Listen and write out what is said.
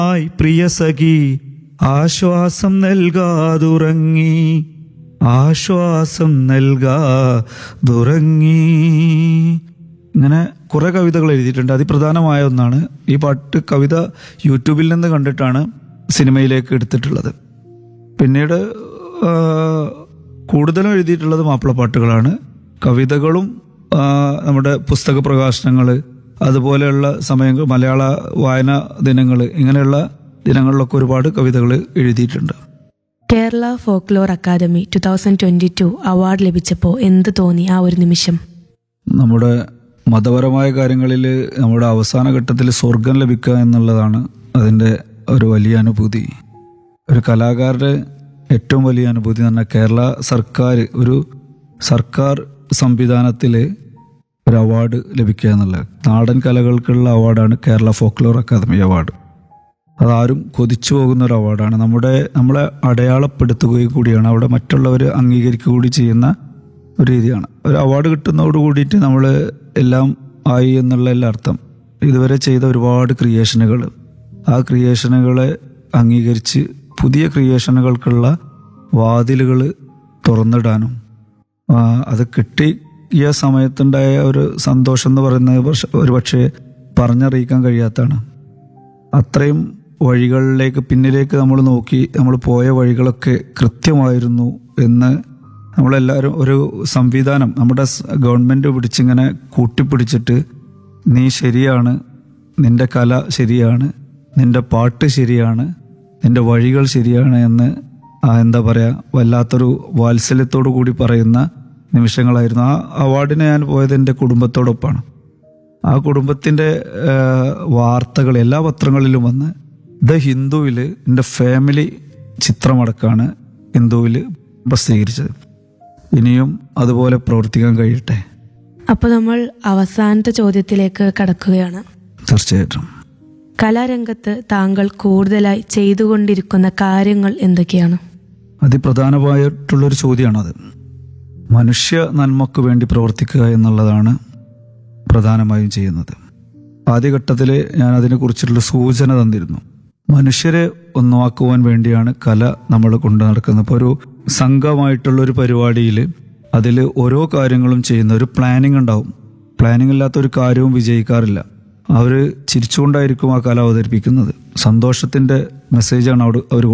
പ്രിയ സഖി ആശ്വാസം നൽകാതുറങ്ങി, ആശ്വാസം നൽകാതുറങ്ങി. ഇങ്ങനെ കുറെ കവിതകൾ എഴുതിയിട്ടുണ്ട്. അതിപ്രധാനമായ ഒന്നാണ് ഈ പാട്ട്. കവിത യൂട്യൂബിൽ നിന്ന് കണ്ടിട്ടാണ് സിനിമയിലേക്ക് എടുത്തിട്ടുള്ളത്. പിന്നീട് കൂടുതലും എഴുതിയിട്ടുള്ളത് മാപ്പിളപ്പാട്ടുകളാണ്. കവിതകളും നമ്മുടെ പുസ്തക പ്രകാശനങ്ങൾ, അതുപോലെയുള്ള സമയങ്ങൾ, മലയാള വായനാ ദിനങ്ങൾ, ഇങ്ങനെയുള്ള ദിനങ്ങളിലൊക്കെ ഒരുപാട് കവിതകൾ എഴുതിയിട്ടുണ്ട്. കേരള ഫോക്ലോർ അക്കാദമി 2022 അവാർഡ് ലഭിച്ചപ്പോൾ എന്ത് തോന്നി ആ ഒരു നിമിഷം? നമ്മുടെ മതപരമായ കാര്യങ്ങളിൽ നമ്മുടെ അവസാന ഘട്ടത്തിൽ സ്വർഗം ലഭിക്കുക എന്നുള്ളതാണ് അതിൻ്റെ ഒരു വലിയ അനുഭൂതി. ഒരു കലാകാരൻ്റെ ഏറ്റവും വലിയ അനുഭൂതി എന്ന് പറഞ്ഞാൽ കേരള സർക്കാർ, ഒരു സർക്കാർ സംവിധാനത്തിൽ ഒരു അവാർഡ് ലഭിക്കുക എന്നുള്ളത്. നാടൻ കലകൾക്കുള്ള അവാർഡാണ് കേരള ഫോക്ലോർ അക്കാദമി അവാർഡ്. അതാരും കൊതിച്ചു പോകുന്ന ഒരു അവാർഡാണ്. നമ്മളെ അടയാളപ്പെടുത്തുകയും കൂടിയാണ്, അവിടെ മറ്റുള്ളവർ അംഗീകരിക്കുക കൂടി ചെയ്യുന്ന ഒരു രീതിയാണ്. ഒരു അവാർഡ് കിട്ടുന്നതോട് കൂടിയിട്ട് നമ്മൾ എല്ലാം ആയി എന്നുള്ള അർത്ഥം. ഇതുവരെ ചെയ്ത ഒരുപാട് ക്രിയേഷനുകൾ, ആ ക്രിയേഷനുകളെ അംഗീകരിച്ച് പുതിയ ക്രിയേഷനുകൾക്കുള്ള വാതിലുകൾ തുറന്നിടാനും അത് കിട്ടിയ സമയത്തുണ്ടായ ഒരു സന്തോഷം എന്ന് പറയുന്നത് ഒരു പക്ഷേ പറഞ്ഞറിയിക്കാൻ കഴിയാത്തതാണ്. അത്രയും വഴികളിലേക്ക് പിന്നിലേക്ക് നമ്മൾ നോക്കി, നമ്മൾ പോയ വഴികളൊക്കെ കൃത്യമായിരുന്നു എന്ന് നമ്മളെല്ലാവരും ഒരു സംവിധാനം, നമ്മുടെ ഗവൺമെൻറ് പിടിച്ചിങ്ങനെ കൂട്ടിപ്പിടിച്ചിട്ട് നീ ശരിയാണ്, നിന്റെ കല ശരിയാണ്, നിന്റെ പാട്ട് ശരിയാണ്, നിന്റെ വഴികൾ ശരിയാണ് എന്ന് എന്താ പറയുക, വല്ലാത്തൊരു വാത്സല്യത്തോടു കൂടി പറയുന്ന നിമിഷങ്ങളായിരുന്നു. ആ അവാർഡിന് ഞാൻ പോയത് എൻ്റെ കുടുംബത്തോടൊപ്പമാണ്. ആ കുടുംബത്തിൻ്റെ വാർത്തകൾ എല്ലാ പത്രങ്ങളിലും വന്ന് ദ ഹിന്ദുവിൽ എൻ്റെ ഫാമിലി ചിത്രമടക്കമാണ് ഹിന്ദുവിൽ പ്രസിദ്ധീകരിച്ചത്. ഇനിയും അതുപോലെ പ്രവർത്തിക്കാൻ കഴിയട്ടെ. അപ്പോൾ നമ്മൾ അവസാനത്തെ ചോദ്യത്തിലേക്ക് കടക്കുകയാണ്. തീർച്ചയായിട്ടും. കലാരംഗത്ത് താങ്കൾ കൂടുതലായി ചെയ്തുകൊണ്ടിരിക്കുന്ന കാര്യങ്ങൾ എന്തൊക്കെയാണ്? അതിപ്രധാനമായിട്ടുള്ളൊരു ചോദ്യമാണത്. മനുഷ്യ നന്മക്ക് വേണ്ടി പ്രവർത്തിക്കുക എന്നുള്ളതാണ് പ്രധാനമായും ചെയ്യുന്നത്. ആദ്യഘട്ടത്തിൽ ഞാൻ അതിനെക്കുറിച്ചുള്ള സൂചന തന്നിരുന്നു. മനുഷ്യരെ ഒന്നാക്കുവാൻ വേണ്ടിയാണ് കല നമ്മൾ കൊണ്ടു നടക്കുന്നത്. ഇപ്പോൾ ഒരു സംഘമായിട്ടുള്ളൊരു പരിപാടിയിൽ അതിൽ ഓരോ കാര്യങ്ങളും ചെയ്യുന്ന ഒരു പ്ലാനിങ് ഉണ്ടാവും. പ്ലാനിങ് ഇല്ലാത്ത ഒരു കാര്യവും വിജയിക്കാറില്ല. അവർ ചിരിച്ചുകൊണ്ടായിരിക്കും ആ കല അവതരിപ്പിക്കുന്നത്. സന്തോഷത്തിൻ്റെ മെസ്സേജാണ് അവർ